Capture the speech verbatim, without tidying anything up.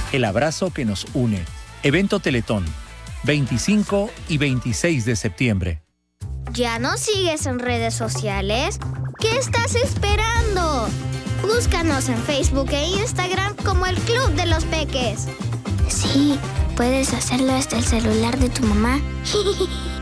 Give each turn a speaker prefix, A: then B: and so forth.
A: El abrazo que nos une. Evento Teletón, veinticinco y veintiséis de septiembre.
B: ¿Ya nos sigues en redes sociales? ¿Qué estás esperando? Búscanos en Facebook e Instagram como el Club de los Peques.
C: Sí, puedes hacerlo desde el celular de tu mamá.